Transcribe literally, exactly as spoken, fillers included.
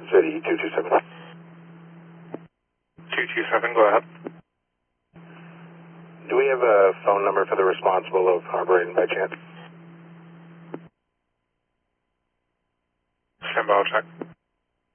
City two two seven. two two seven, go ahead. Do we have a phone number for the responsible of harboring by chance? Stand by, I'll check.